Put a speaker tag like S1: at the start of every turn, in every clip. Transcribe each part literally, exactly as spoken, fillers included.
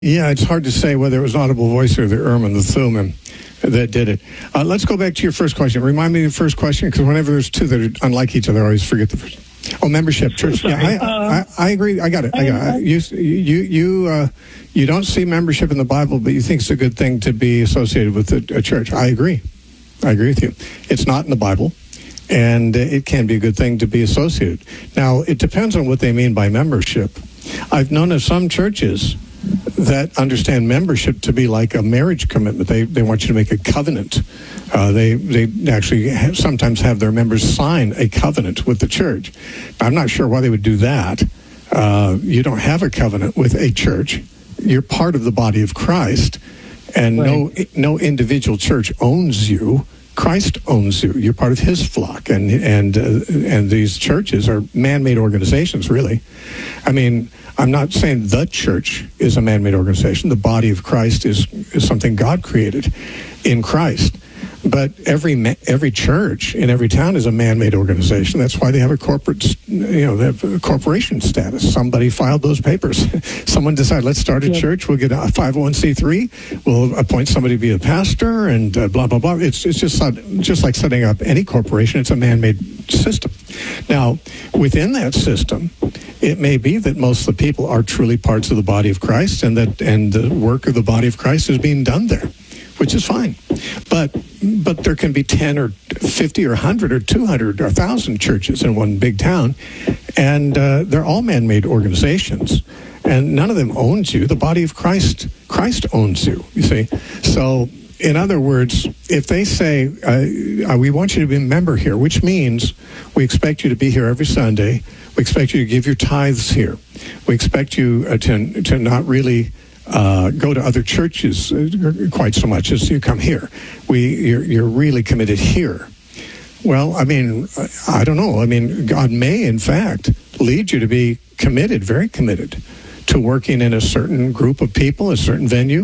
S1: Yeah, it's hard to say whether it was Audible Voice or the Urim the Thummim that did it. Uh, let's go back to your first question. Remind me of the first question, because whenever there's two that are unlike each other, I always forget the first. Oh, membership, church. Yeah, I, I, I agree. I got it. I got it. You, you, you, uh, you don't see membership in the Bible, but you think it's a good thing to be associated with a, a church. I agree. I agree with you. It's not in the Bible, and it can be a good thing to be associated. Now, it depends on what they mean by membership. I've known of some churches that understand membership to be like a marriage commitment. They they want you to make a covenant. Uh, they they actually have, sometimes have their members sign a covenant with the church. I'm not sure why they would do that. Uh, you don't have a covenant with a church. You're part of the body of Christ, and right. no no individual church owns you. Christ owns you. You're part of his flock, and and uh, and these churches are man-made organizations, really. I mean, I'm not saying the church is a man-made organization. The body of Christ is, is something God created in Christ. But every every church in every town is a man-made organization. That's why they have a corporate, you know, they have a corporation status. Somebody filed those papers. Someone decided, let's start a yep. church. We'll get a five oh one c three. We'll appoint somebody to be a pastor, and uh, blah blah blah. It's it's just just like setting up any corporation. It's a man-made system. Now, within that system, it may be that most of the people are truly parts of the body of Christ, and that and the work of the body of Christ is being done there, which is fine. But but there can be ten or fifty or one hundred or two hundred or one thousand churches in one big town, and uh, they're all man-made organizations, and none of them owns you. The body of Christ, Christ owns you, you see. So, in other words, if they say, uh, we want you to be a member here, which means we expect you to be here every Sunday, we expect you to give your tithes here, we expect you uh, to, to not really uh, go to other churches uh, quite so much as you come here. We, you're, you're really committed here. Well, I mean, I don't know. I mean, God may, in fact, lead you to be committed, very committed, to working in a certain group of people, a certain venue,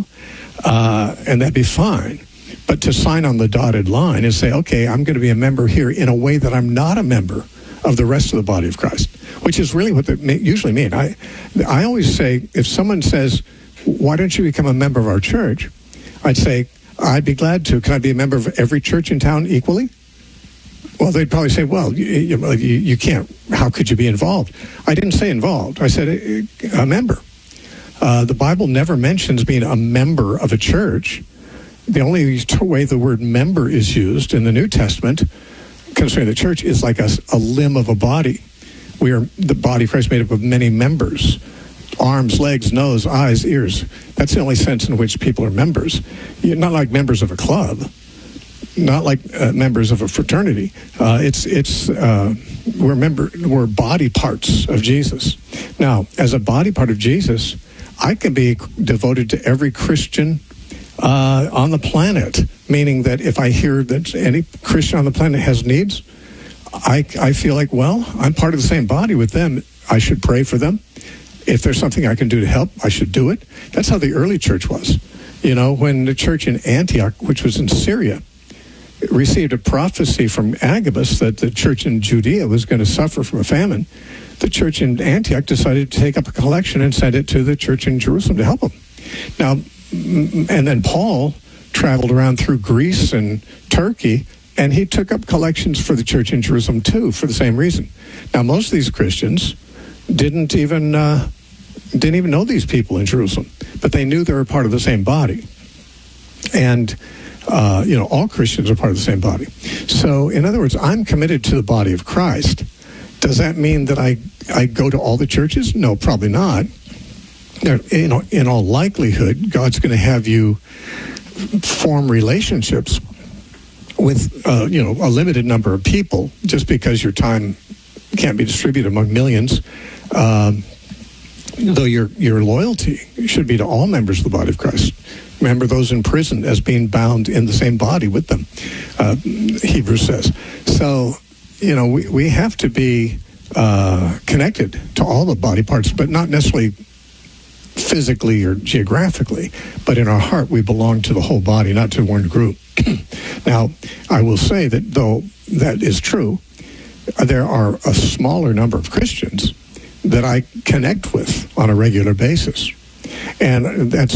S1: uh, and that'd be fine. But to sign on the dotted line and say, okay, I'm going to be a member here in a way that I'm not a member of the rest of the body of Christ, which is really what they usually mean. I, I always say, if someone says, why don't you become a member of our church? I'd say, I'd be glad to. Can I be a member of every church in town equally? Well, they'd probably say, well, you, you, you can't. How could you be involved? I didn't say involved. I said a, a member. Uh, the Bible never mentions being a member of a church. The only way the word member is used in the New Testament concerning the church is like a, a limb of a body. We are the body of Christ made up of many members. Arms, legs, nose, eyes, ears. That's the only sense in which people are members. You're not like members of a club. Not like uh, members of a fraternity. Uh, it's it's uh, we're member we're body parts of Jesus. Now, as a body part of Jesus, I can be devoted to every Christian uh, on the planet. Meaning that if I hear that any Christian on the planet has needs, I I feel like, well, I'm part of the same body with them. I should pray for them. If there's something I can do to help, I should do it. That's how the early church was. You know, when the church in Antioch, which was in Syria, received a prophecy from Agabus that the church in Judea was going to suffer from a famine, the church in Antioch decided to take up a collection and send it to the church in Jerusalem to help them. Now, and then Paul traveled around through Greece and Turkey, and he took up collections for the church in Jerusalem too, for the same reason. Now, most of these Christians didn't even uh, didn't even know these people in Jerusalem, but they knew they were part of the same body. And Uh, you know, all Christians are part of the same body. So, in other words, I'm committed to the body of Christ. Does that mean that I, I go to all the churches? No, probably not. You know, in all likelihood, God's going to have you form relationships with, uh, you know, a limited number of people, just because your time can't be distributed among millions. Um, though your your loyalty should be to all members of the body of Christ. Remember those in prison as being bound in the same body with them, uh, Hebrews says. So, you know, we, we have to be uh, connected to all the body parts, but not necessarily physically or geographically, but in our heart we belong to the whole body, not to one group. Now, I will say that though that is true, there are a smaller number of Christians that I connect with on a regular basis. And that's